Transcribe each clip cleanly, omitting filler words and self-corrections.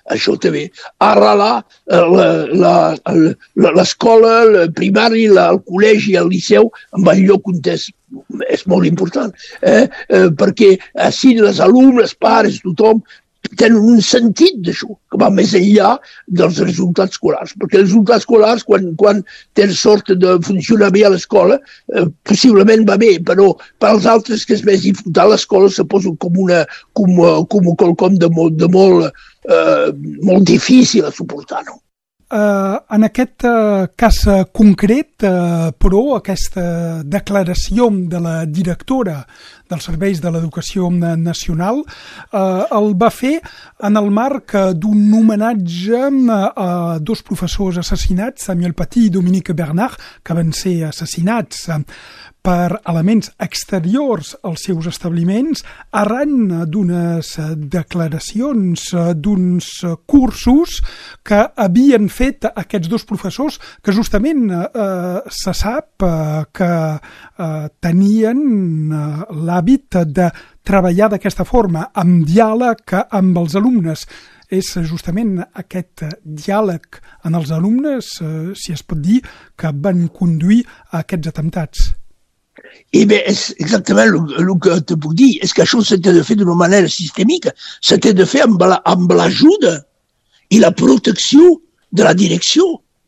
això també, arrelar l'escola, el primari, el col·legi, el liceu, en el lloc on és molt important, perquè així els alumnes, els pares, tothom, tenen un sentit d'això, que va més enllà dels resultats escolars. Perquè els resultats escolars, quan tens sort de funcionar bé a l'escola, possiblement va bé, però per als altres que és més dificultat, l'escola se posa com quelcom de molt difícil a suportar, no? En aquest cas concret, però, aquesta declaració de la directora dels serveis de l'educació nacional el va fer en el marc d'un homenatge a dos professors assassinats, Samuel Paty i Dominique Bernard, que van ser assassinats per elements exteriors als seus establiments arran d'unes declaracions, d'uns cursos que havien fet aquests dos professors que justament se sap que tenien l'hàbit de treballar d'aquesta forma, amb diàleg amb els alumnes. És justament aquest diàleg amb els alumnes, si es pot dir, que van conduir a aquests atemptats. Eh bien, exactement el que te puc dir és que això s'ha de fer d'una manera sistèmica, s'ha de fer amb l'ajuda i la protecció de la direcció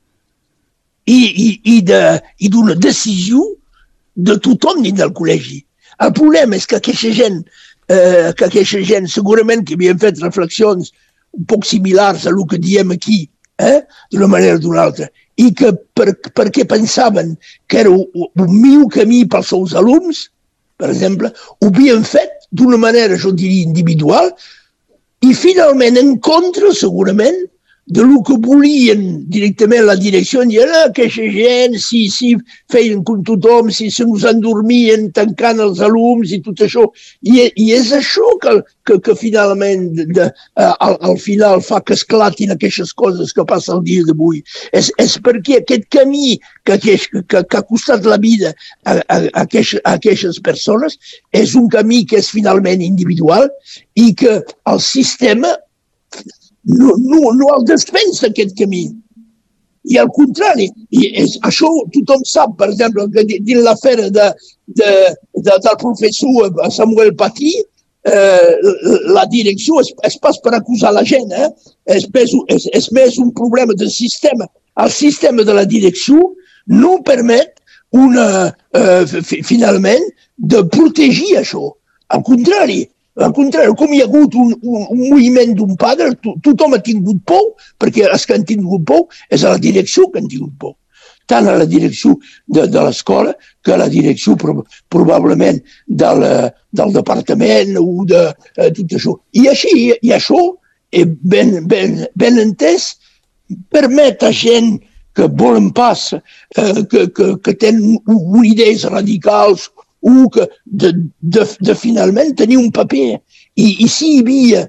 i d'una decisió de tothom dins del col·legi. El problema és que aquesta gent segurament que havien fet reflexions un poc similars a el que diem aquí, d'una manera o d'una altra, i que perquè pensaven que era un millor camí pels seus alumnes, per exemple, ho havien fet d'una manera, jo diria, individual, i finalment en contra, segurament, de lo que volien directament la direcció, dient aquesta gent, si feien com tothom, si se nos endormien tancant els alumnes i tot això. I és això que finalment, al final, fa que esclatin aquestes coses que passen el dia d'avui. És perquè aquest camí que ha costat la vida a aquestes persones és un camí que és finalment individual i que el sistema no el despensa aquest camí. I al contrari, això tothom sap, per exemple, que dins l'afera del professor Samuel Paty, la direcció és pas per acusar la gent, és més un problema del sistema. El sistema de la direcció no permet finalment de protegir això. Al contrari, com hi ha hagut un moviment d'un padre, tothom ha tingut por, perquè els que han tingut por és a la direcció que han tingut por. Tant a la direcció de l'escola que a la direcció probablement del departament o de tot això. I això, ben entès, permet a gent que volen pas, que tenen idees radicals o que de finalment tenir un paper. I si hi havia,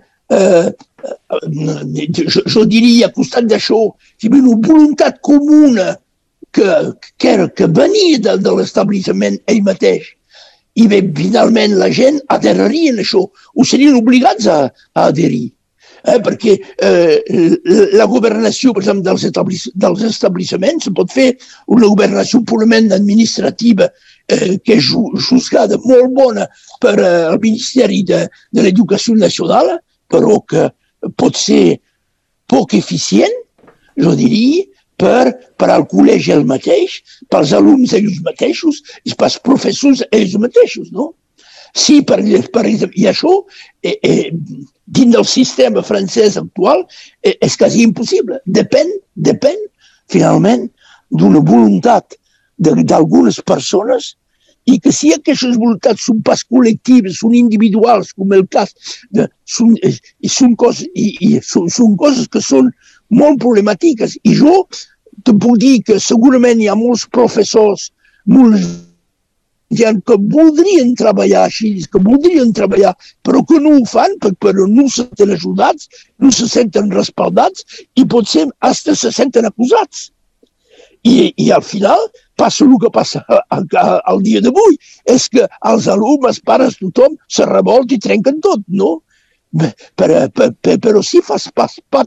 jo diria, al costat d'això, si hi havia una voluntat comuna que venia de l'establishment ell mateix, i bé, finalment la gent adheriria a això, o serien obligats a adherir. Perquè la governació, per exemple, dels establiments, se pot fer una governació purament administrativa que és juzgada molt bona per al Ministeri de l'Educació Nacional, però que pot ser poc eficient, jo diria, per al col·legi el mateix, pels alumnes ells mateixos i pels professors ells mateixos, no? Sí, per exemple, i això, dins del sistema francès actual, és quasi impossible. Depèn, finalment, d'una voluntat d'algunes persones i que si aquestes voluntats són pas col·lectives, són individuals, com el cas, són coses que són molt problemàtiques. I jo te puc dir que segurament hi ha molts professors, molts que voldrien treballar així, que voldrien treballar, però que no ho fan, però no se senten ajudats, no se senten respaldats i potser fins se senten acusats. I al final passa el que passa al dia d'avui, és que els alumnes, pares, tothom se revolta i trenquen tot, no? Però si fas pas